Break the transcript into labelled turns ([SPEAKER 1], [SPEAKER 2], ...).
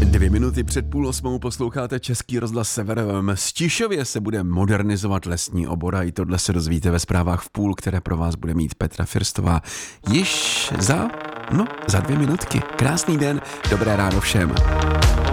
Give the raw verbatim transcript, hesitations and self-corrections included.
[SPEAKER 1] Dvě minuty před půl osmou posloucháte Český rozhlas Sever. V Stišově se bude modernizovat lesní obor a i tohle se dozvíte ve zprávách v půl, které pro vás bude mít Petra Firstová již za, no, za dvě minutky. Krásný den, dobré ráno všem.